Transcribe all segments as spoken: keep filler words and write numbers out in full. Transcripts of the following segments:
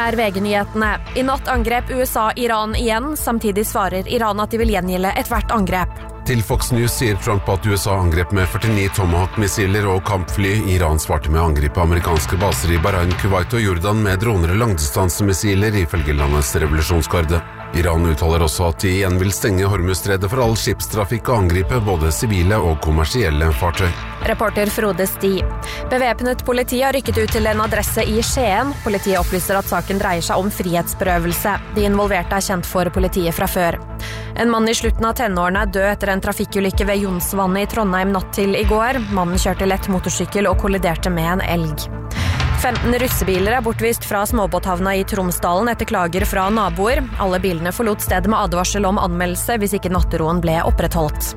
Dette er V G-nyhetene. I natt angrep U S A Iran igjen, samtidig svarer Iran at de vil gjengilde et hvert angrep. Til Fox News sier Trump at U S A angrep med førtini Tomahawk-missiler og kampfly. Iran svarte med å angripe amerikanske baser i Bahrain, Kuwait og Jordan med droner og langdistansemissiler, ifølge landets revolusjonsgarde. Iran uttaler også at de igjen vil stenge Hormuzstredet for all skipstrafikk og angripe både sivile og kommersielle fartøy. Reporter Frode Sti. Bevæpnet politi har rykket ut til en adresse i Skien. Politiet opplyser at saken dreier seg om frihetsberøvelse. De involverte er kjent for politiet fra før. En mann i slutten av tenårene er død etter en trafikkulykke ved Jonsvannet i Trondheim natt til i går. Mannen kjørte lett motorsykkel og kolliderte med en elg. femten russebiler er bortvist fra småbåthavna i Tromsdalen etter klager fra naboer. Alle bilene forlot stedet med advarsel om anmeldelse hvis ikke natteroen ble opprettholdt.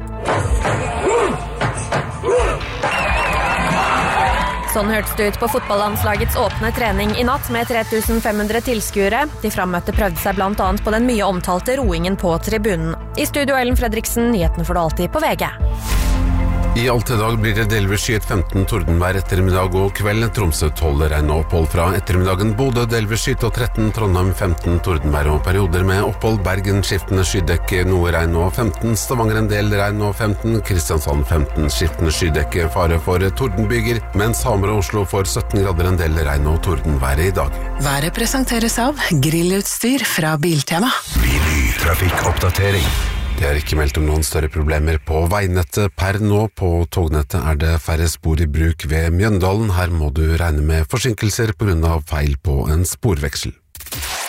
Sånn hørtes det ut på fotballandslagets åpne trening i natt med tre tusen fem hundre tilskuere. De frammøtte prøvde seg blant annet på den mye omtalte roingen på tribunen. I studio Ellen Fredriksen, nyhetene får du alltid på V G. I alt i dag blir det delvis skyet femten tordenvær ettermiddag og kveld. Tromsø tolv regn og opphold fra ettermiddagen. Bodø delvis skyet og tretten. Trondheim femten tordenvær og perioder med opphold. Bergen skiftende skydekke, noe regn og femten. Stavanger en del regn og femten. Kristiansand femten skiftende skydekke, fare for tordenbyger. Mens Hamar og Oslo får sytten grader, en del regn og tordenvær i dag. Været presenteres av grillutstyr fra Biltema. Trafikkoppdatering. Det er ikke meldt om noen større problemer på veinettet per nå. På tognettet er det færre spor i bruk ved Mjøndalen. Her må du regne med forsinkelser på grunn av feil på en sporveksel.